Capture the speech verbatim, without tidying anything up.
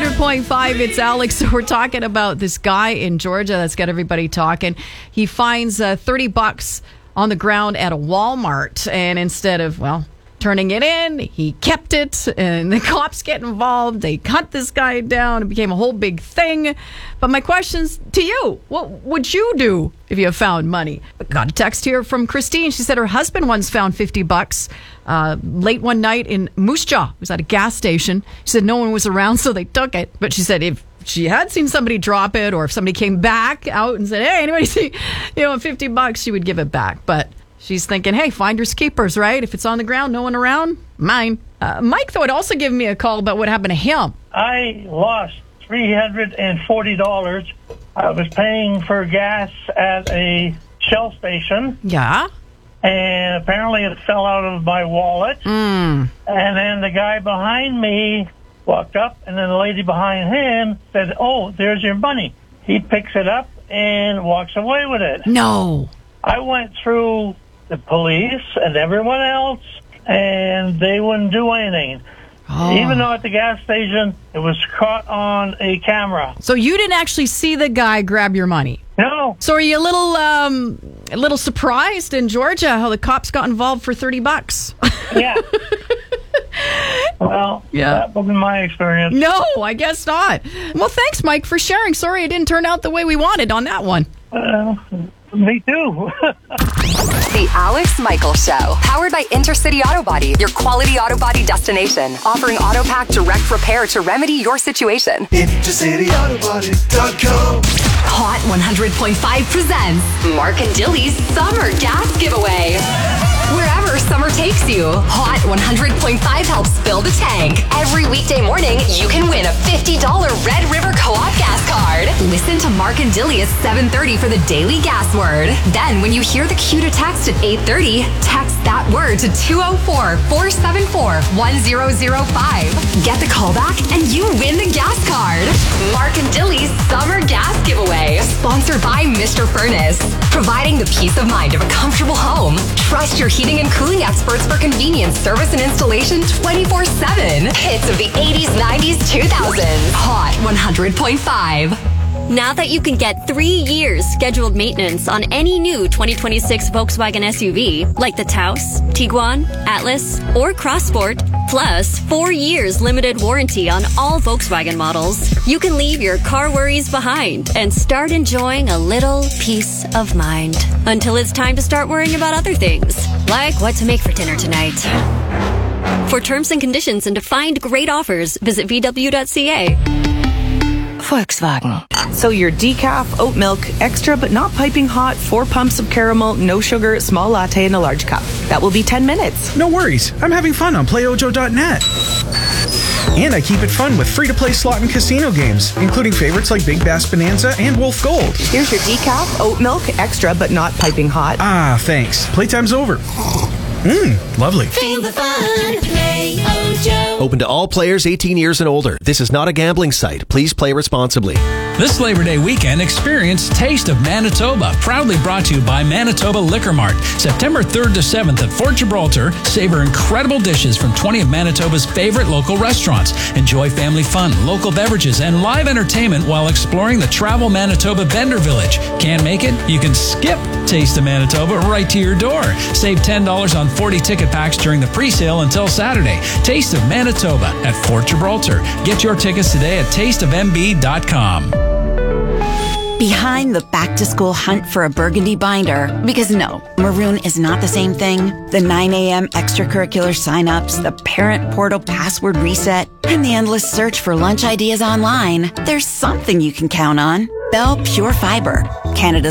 hundred point five, it's Alex. So we're talking about this guy in Georgia that's got everybody talking. He finds uh, thirty bucks on the ground at a Walmart, and instead of, well, turning it in, he kept it, and the cops get involved. They cut this guy down. It became a whole big thing. But my question's to you. What would you do if you found money? Got a text here from Christine. She said her husband once found fifty bucks uh, late one night in Moose Jaw. It was at a gas station. She said no one was around, so they took it. But she said if she had seen somebody drop it, or if somebody came back out and said, hey, anybody see, you know, fifty bucks, she would give it back. But she's thinking, hey, finders keepers, right? If it's on the ground, no one around, mine. Uh, Mike, though, had also given me a call about what happened to him. I lost three hundred forty dollars. I was paying for gas at a Shell station. Yeah. And apparently it fell out of my wallet. Mm. And then the guy behind me walked up, and then the lady behind him said, oh, there's your money. He picks it up and walks away with it. No. I went through the police and everyone else, and they wouldn't do anything. Oh. Even though at the gas station, it was caught on a camera. So you didn't actually see the guy grab your money? No. So are you a little, um, a little surprised in Georgia how the cops got involved for thirty bucks? Yeah. Well, yeah. That wasn't my experience. No, I guess not. Well, thanks, Mike, for sharing. Sorry it didn't turn out the way we wanted on that one. Uh, me too. The Alex Michael Show, powered by Intercity Auto Body, your quality auto body destination, offering AutoPack direct repair to remedy your situation. Intercity Auto Body dot com. Hot one hundred point five presents Mark and Dilly's Summer Gas Giveaway. Wherever summer takes you, Hot one hundred point five helps fill the tank. Every weekday morning, you can win a fifty dollars Red River Co-op gas card. Listen to Mark and Dilly at seven thirty for the daily gas word. Then, when you hear the cue to text at eight thirty, text that word to two oh four, four seven four, one oh oh five. Get the call back and you win the gas card. Mark and Dilly's Summer Gas Giveaway, sponsored by Mister Furnace. Providing the peace of mind of a comfortable home. Trust your heating and cooling experts for convenience, service, and installation twenty-four seven. Hits of the eighties, nineties, two thousands. Hot one hundred point five. Now that you can get three years scheduled maintenance on any new twenty twenty-six Volkswagen S U V, like the Taos, Tiguan, Atlas, or Crossport, plus four years limited warranty on all Volkswagen models, you can leave your car worries behind and start enjoying a little peace of mind. Until it's time to start worrying about other things, like what to make for dinner tonight. For terms and conditions and to find great offers, visit V W dot C A. Volkswagen. So your decaf, oat milk, extra but not piping hot, four pumps of caramel, no sugar, small latte in a large cup. That will be ten minutes. No worries. I'm having fun on play ojo dot net. And I keep it fun with free-to-play slot and casino games, including favorites like Big Bass Bonanza and Wolf Gold. Here's your decaf, oat milk, extra but not piping hot. Ah, thanks. Playtime's over. Mmm, lovely. Feel the fun. Play Ojo. Open to all players eighteen years and older. This is not a gambling site. Please play responsibly. This Labor Day weekend, experience Taste of Manitoba, proudly brought to you by Manitoba Liquor Mart. September third to seventh at Fort Gibraltar. Savor incredible dishes from twenty of Manitoba's favorite local restaurants. Enjoy family fun, local beverages, and live entertainment while exploring the Travel Manitoba Vendor Village. Can't make it? You can skip Taste of Manitoba right to your door. Save ten dollars on forty ticket packs during the pre-sale until Saturday. Taste of Manitoba at Fort Gibraltar. Get your tickets today at taste of m b dot com. Behind the back-to-school hunt for a burgundy binder, because no, maroon is not the same thing. The nine a.m. extracurricular sign-ups, the parent portal password reset, and the endless search for lunch ideas online. There's something you can count on. Bell Pure Fiber, Canada's